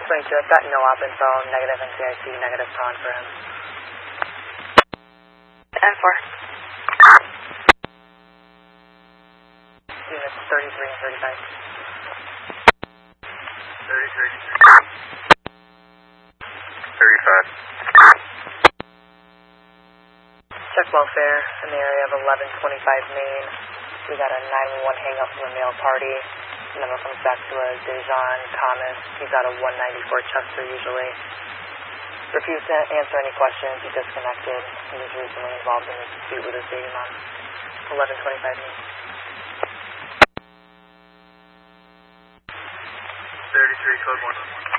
22, I've got no op info, negative NCIC, negative con for him. 10-4. Units 33 and 35. 33. 35. Check welfare in the area of 1125 Main. We got a 911 hang up from a male party. Number comes back to a Dejan Thomas. He's out of 194 Chester usually. Refused to answer any questions. He disconnected. He was recently involved in a dispute with his baby mom. 1125 Main. 33, code 1.